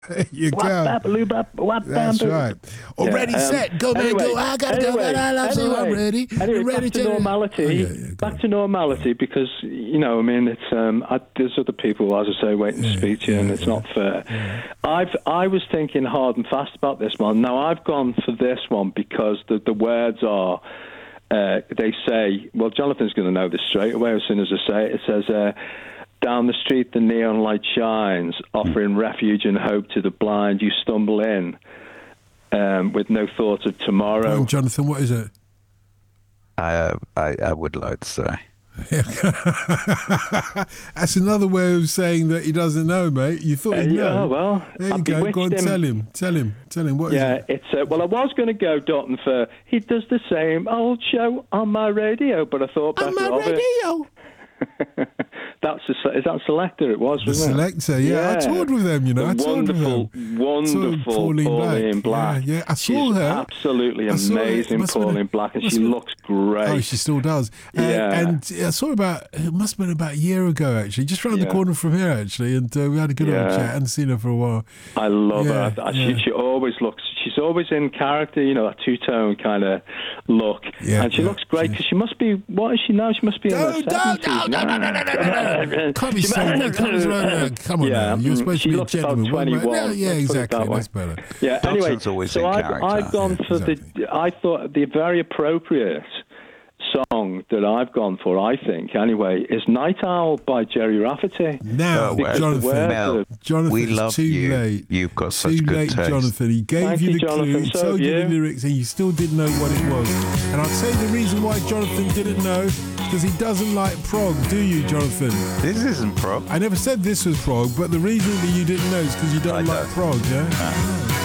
You go. That's right. Already set. Go, man, go. I got to go. I'm ready. Back to normality. Back to normality because, I mean, it's there's other people, as I say, waiting to speak to you, and it's not fair. I was thinking hard and fast about this one. Now, I've gone for this one because the words are, they say, well, Jonathan's going to know this straight away as soon as I say it. It says, down the street the neon light shines, offering refuge and hope to the blind. You stumble in with no thought of tomorrow. Oh, Jonathan, what is it? I would like to say. That's another way of saying that he doesn't know, mate. You thought he'd know. Yeah, well, there you go. Go on, tell him. What is it? It's well, I was going to go Dalton for he does the same old show on my radio, but I thought better on my radio. Is that Selector? It was, wasn't it? Selector, yeah. I toured with them, Wonderful Pauline Black. Yeah. I saw She's her. Absolutely amazing, Pauline Black, and she looks great. Oh, she still does. And I saw it must have been about a year ago, actually, just round the corner from here, actually, and we had a good old chat. I hadn't seen her for a while. I love her. She always looks, she's always in character, that two-tone kind of look. Yeah, and she looks great, because she must be, what is she now? She must be in her 70s. No. Can't be saying that. Come on now. You're supposed to be a gentleman. 21. Yeah, exactly. That's better. Yeah, anyway, so I've gone for I thought the very appropriate song that I've gone for, I think, anyway, is Night Owl by Jerry Rafferty. Now, Jonathan, we love too you. Late. You've got such good taste. Jonathan. He gave you the clue, he told you the lyrics, and you still didn't know what it was. And I'd say the reason why Jonathan didn't know because he doesn't like prog, do you, Jonathan? This isn't prog. I never said this was prog, but the reason that you didn't know is because you don't like prog, yeah?